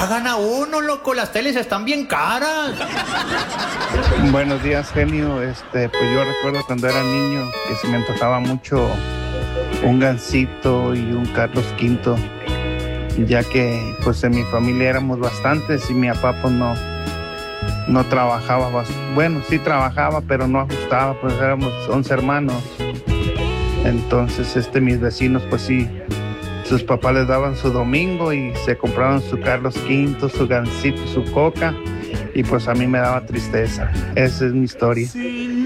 tragan a uno, loco, las teles están bien caras. Buenos días, genio. Pues yo recuerdo cuando era niño que se me antojaba mucho un Gansito y un Carlos V, ya que pues en mi familia éramos bastantes y mi papá pues no trabajaba, bueno, sí trabajaba, pero no ajustaba, pues éramos 11 hermanos. Entonces mis vecinos pues sí, sus papás les daban su domingo y se compraban su Carlos V, su Gansito, su Coca, y pues a mí me daba tristeza. Esa es mi historia.